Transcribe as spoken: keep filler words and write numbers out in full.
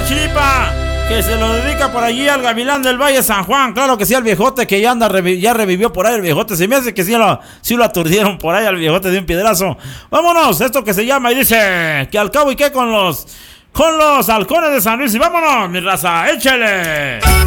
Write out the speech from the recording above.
Chiripa, que se lo dedica por allí al Gavilán del Valle San Juan. Claro que sí, al viejote que ya anda, revi ya revivió por ahí el viejote. Se me hace que sí lo, sí lo aturdieron por ahí al viejote de un piedrazo. Vámonos, esto que se llama y dice que al cabo y que con los, con los halcones de San Luis. Y vámonos, mi raza, échale.